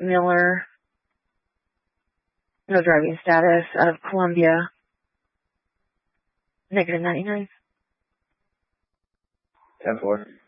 Miller. No driving status. Out of Columbia. Negative 99. 10-4.